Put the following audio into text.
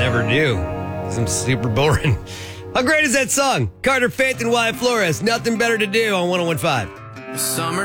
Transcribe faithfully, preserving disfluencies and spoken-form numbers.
never do. 'Cause I'm super boring. How great is that song? Carter Faith and Wyatt Flores. Nothing better to do on one oh one five. Summer